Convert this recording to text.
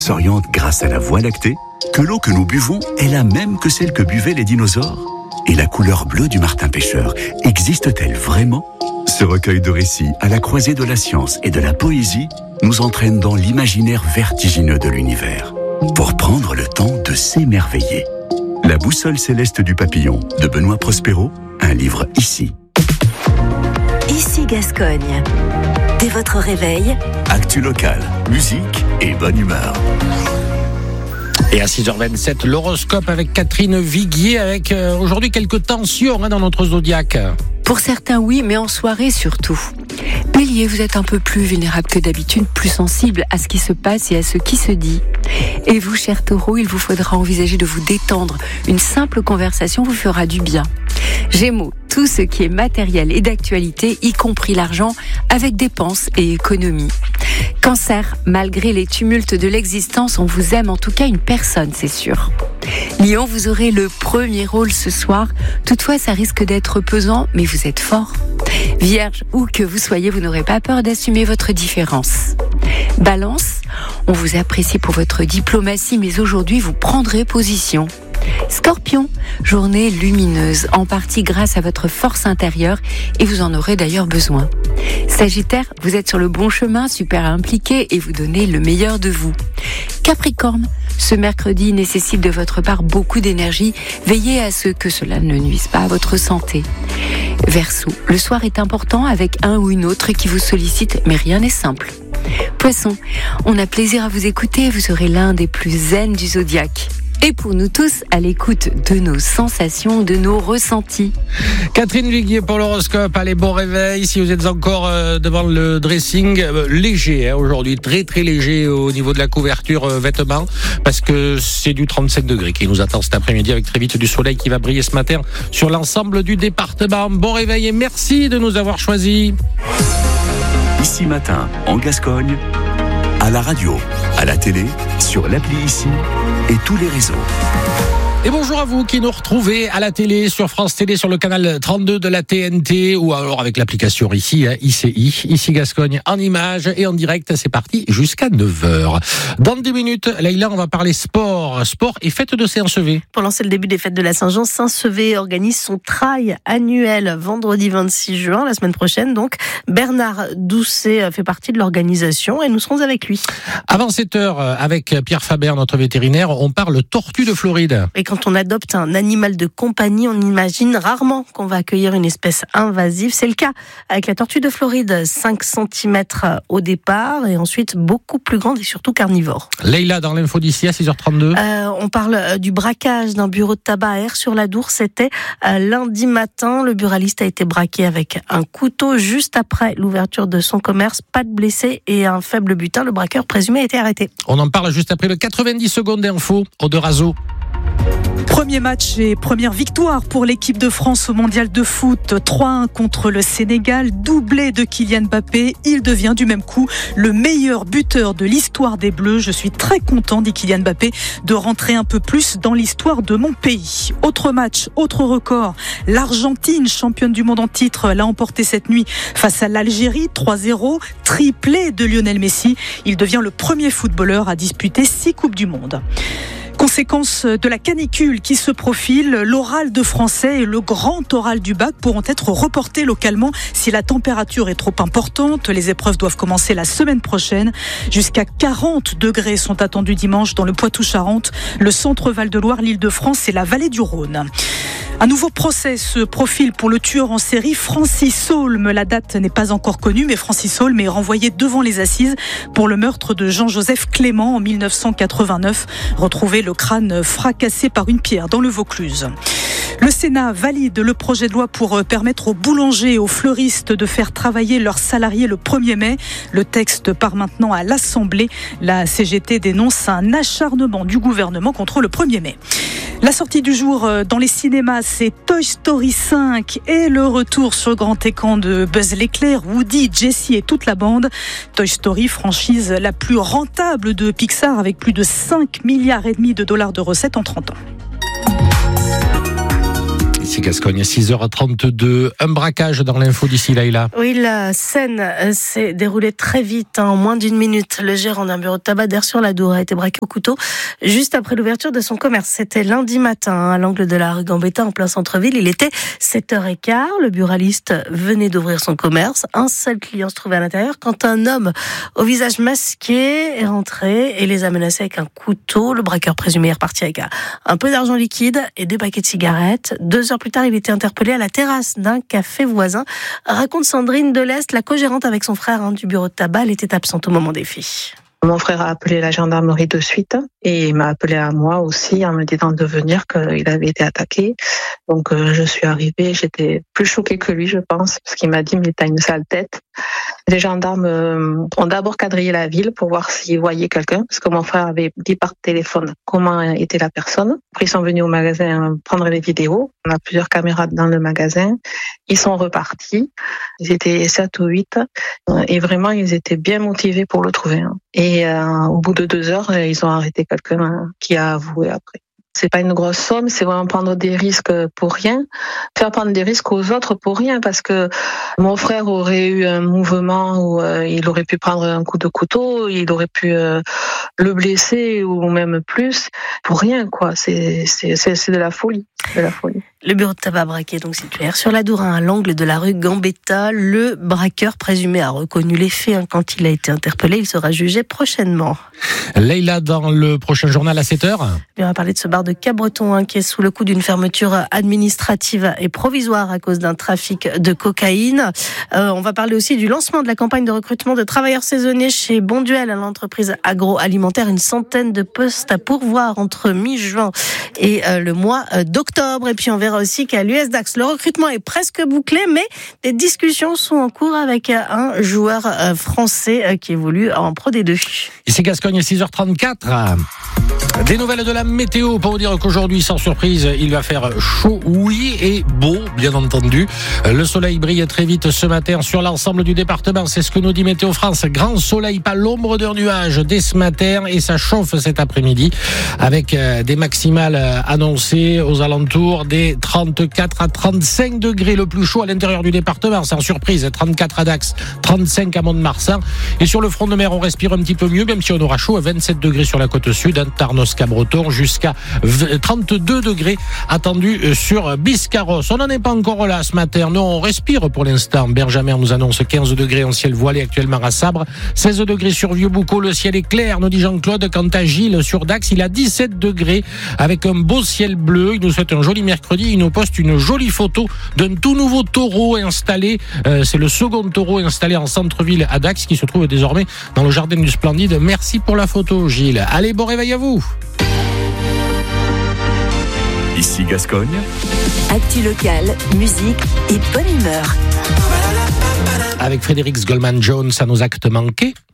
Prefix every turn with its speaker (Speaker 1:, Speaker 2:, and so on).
Speaker 1: s'oriente grâce à la Voie lactée, que l'eau que nous buvons est la même que celle que buvaient les dinosaures? Et la couleur bleue du martin pêcheur existe-t-elle vraiment? Ce recueil de récits à la croisée de la science et de la poésie nous entraîne dans l'imaginaire vertigineux de l'univers pour prendre le temps de s'émerveiller. La boussole céleste du papillon de Benoît Prospero, un livre ici.
Speaker 2: Ici Gascogne. Dès votre réveil,
Speaker 1: Actu local, musique et bonne humeur.
Speaker 3: Et à 6h27, l'horoscope avec Catherine Viguier, avec aujourd'hui quelques tensions dans notre zodiaque.
Speaker 4: Pour certains, oui, mais en soirée surtout. Bélier, vous êtes un peu plus vulnérable que d'habitude, plus sensible à ce qui se passe et à ce qui se dit. Et vous, cher Taureau, il vous faudra envisager de vous détendre. Une simple conversation vous fera du bien. Gémeaux, tout ce qui est matériel et d'actualité, y compris l'argent, avec dépenses et économies. Cancer, malgré les tumultes de l'existence, on vous aime, en tout cas une personne, c'est sûr. Lion, vous aurez le premier rôle ce soir. Toutefois, ça risque d'être pesant, mais vous êtes fort. Vierge, où que vous soyez, vous n'aurez pas peur d'assumer votre différence. Balance, on vous apprécie pour votre diplomatie, mais aujourd'hui, vous prendrez position. Scorpion, journée lumineuse, en partie grâce à votre force intérieure, et vous en aurez d'ailleurs besoin. Sagittaire, vous êtes sur le bon chemin, super impliqué, et vous donnez le meilleur de vous. Capricorne, ce mercredi nécessite de votre part beaucoup d'énergie, veillez à ce que cela ne nuise pas à votre santé. Verseau, le soir est important avec un ou une autre qui vous sollicite, mais rien n'est simple. Poisson, on a plaisir à vous écouter, vous serez l'un des plus zen du zodiaque. Et pour nous tous, à l'écoute de nos sensations, de nos ressentis.
Speaker 3: Catherine Viguier pour l'horoscope. Allez, bon réveil. Si vous êtes encore devant le dressing, léger aujourd'hui, très très léger au niveau de la couverture vêtements, parce que c'est du 37 degrés qui nous attend cet après-midi, avec très vite du soleil qui va briller ce matin sur l'ensemble du département. Bon réveil et merci de nous avoir choisis.
Speaker 1: Ici Matin, en Gascogne, à la radio, à la télé, sur l'appli Ici et tous les réseaux.
Speaker 3: Et bonjour à vous qui nous retrouvez à la télé, sur France Télé, sur le canal 32 de la TNT, ou alors avec l'application ici, ICI, Ici Gascogne, en images et en direct. C'est parti jusqu'à 9h. Dans 10 minutes, Leïla, on va parler sport et fête de Saint-Sevé.
Speaker 5: Pour lancer le début des fêtes de la Saint-Jean, Saint-Sevé organise son trail annuel vendredi 26 juin, la semaine prochaine. Donc, Bernard Doucet fait partie de l'organisation et nous serons avec lui.
Speaker 3: Avant 7h, avec Pierre Faber, notre vétérinaire, on parle tortue de Floride.
Speaker 5: Et quand on adopte un animal de compagnie, on imagine rarement qu'on va accueillir une espèce invasive. C'est le cas avec la tortue de Floride, 5 cm au départ et ensuite beaucoup plus grande et surtout carnivore.
Speaker 3: Leïla, dans l'info d'ici à 6h32.
Speaker 5: On parle du braquage d'un bureau de tabac à Aires-sur-la-Dour. C'était lundi matin. Le buraliste a été braqué avec un couteau juste après l'ouverture de son commerce. Pas de blessés et un faible butin. Le braqueur présumé a été arrêté.
Speaker 3: On en parle juste après le 90 secondes d'info au de Razo.
Speaker 6: Premier match et première victoire pour l'équipe de France au mondial de foot. 3-1 contre le Sénégal, doublé de Kylian Mbappé. Il devient du même coup le meilleur buteur de l'histoire des Bleus. Je suis très content, dit Kylian Mbappé, de rentrer un peu plus dans l'histoire de mon pays. Autre match, autre record. L'Argentine, championne du monde en titre, l'a emporté cette nuit face à l'Algérie, 3-0. Triplé de Lionel Messi. Il devient le premier footballeur à disputer 6 Coupes du Monde. Conséquence de la canicule qui se profile, l'oral de français et le grand oral du bac pourront être reportés localement si la température est trop importante. Les épreuves doivent commencer la semaine prochaine. Jusqu'à 40 degrés sont attendus dimanche dans le Poitou-Charentes, le centre Val-de-Loire, l'Île-de-France et la vallée du Rhône. Un nouveau procès se profile pour le tueur en série Francis Saulme. La date n'est pas encore connue, mais Francis Saulme est renvoyé devant les assises pour le meurtre de Jean-Joseph Clément en 1989. Retrouvé le crâne fracassé par une pierre dans le Vaucluse. Le Sénat valide le projet de loi pour permettre aux boulangers et aux fleuristes de faire travailler leurs salariés le 1er mai. Le texte part maintenant à l'Assemblée. La CGT dénonce un acharnement du gouvernement contre le 1er mai. La sortie du jour dans les cinémas, c'est Toy Story 5 et le retour sur le grand écran de Buzz l'éclair, Woody, Jessie et toute la bande. Toy Story, franchise la plus rentable de Pixar avec plus de 5,5 milliards de dollars de recettes en 30 ans.
Speaker 3: ici Gascogne, 6h32. Un braquage dans l'info d'ici, Laïla.
Speaker 5: Oui, la scène s'est déroulée très vite, en moins d'une minute. Le gérant d'un bureau de tabac d'Aire-sur-la-Dour a été braqué au couteau juste après l'ouverture de son commerce. C'était lundi matin, à l'angle de la rue Gambetta, en plein centre-ville. Il était 7h15. Le buraliste venait d'ouvrir son commerce. Un seul client se trouvait à l'intérieur quand un homme au visage masqué est rentré et les a menacés avec un couteau. Le braqueur présumé est reparti avec un peu d'argent liquide et des paquets de cigarettes. 2 heures plus tard, il était interpellé à la terrasse d'un café voisin. Raconte Sandrine Delest, la co-gérante avec son frère du bureau de tabac. Elle était absente au moment des faits.
Speaker 7: Mon frère a appelé la gendarmerie de suite et il m'a appelé à moi aussi en me disant de venir, qu'il avait été attaqué. Donc je suis arrivée, j'étais plus choquée que lui, je pense, parce qu'il m'a dit « mais t'as une sale tête ». Les gendarmes ont d'abord quadrillé la ville pour voir s'ils voyaient quelqu'un, parce que mon frère avait dit par téléphone comment était la personne. Après ils sont venus au magasin prendre les vidéos. On a plusieurs caméras dans le magasin. Ils sont repartis. Ils étaient 7 ou 8 et vraiment ils étaient bien motivés pour le trouver. Et au bout de 2 heures, ils ont arrêté quelqu'un qui a avoué après. C'est pas une grosse somme, c'est vraiment prendre des risques pour rien, faire prendre des risques aux autres pour rien, parce que mon frère aurait eu un mouvement où il aurait pu prendre un coup de couteau, il aurait pu le blesser ou même plus, pour rien quoi. C'est de la folie, de la folie.
Speaker 5: Le bureau de tabac braqué, donc situé sur la Dour, à l'angle de la rue Gambetta. Le braqueur présumé a reconnu les faits quand il a été interpellé. Il sera jugé prochainement.
Speaker 3: Leïla, dans le prochain journal à 7h.
Speaker 5: On va parler de ce bar de Cabreton qui est sous le coup d'une fermeture administrative et provisoire à cause d'un trafic de cocaïne. On va parler aussi du lancement de la campagne de recrutement de travailleurs saisonniers chez Bonduel, l'entreprise agroalimentaire. Une centaine de postes à pourvoir entre mi-juin et le mois d'octobre. Et puis on verra aussi qu'à l'US Dax, le recrutement est presque bouclé, mais des discussions sont en cours avec un joueur français qui évolue en Pro D2.
Speaker 3: Ici Gascogne, 6h34. Des nouvelles de la météo pour vous dire qu'aujourd'hui, sans surprise, il va faire chaud, oui, et beau, bien entendu. Le soleil brille très vite ce matin sur l'ensemble du département. C'est ce que nous dit Météo France. Grand soleil, pas l'ombre d'un nuage dès ce matin, et ça chauffe cet après-midi avec des maximales annoncées aux alentours des 34 à 35 degrés. Le plus chaud à l'intérieur du département, sans surprise. 34 à Dax, 35 à Mont-de-Marsan. Et sur le front de mer, on respire un petit peu mieux, même si on aura chaud à 27 degrés sur la côte sud, Tarnos-Cabreton, jusqu'à 32 degrés attendus sur Biscarrosse. On n'en est pas encore là ce matin. Non, on respire pour l'instant. Bergamer nous annonce 15 degrés en ciel voilé actuellement à Sabre. 16 degrés sur Vieux-Boucau. Le ciel est clair, nous dit Jean-Claude. Quant à Gilles, sur Dax, il a 17 degrés avec un beau ciel bleu. Il nous souhaite un joli mercredi. Il nous poste une jolie photo d'un tout nouveau taureau installé. C'est le second taureau installé en centre-ville à Dax qui se trouve désormais dans le jardin du Splendide. Merci pour la photo, Gilles. Allez, bon réveil à vous.
Speaker 1: Ici Gascogne.
Speaker 2: Actu locale, musique et bonne humeur.
Speaker 3: Avec Frédéric Goldman Jones à nos actes manqués.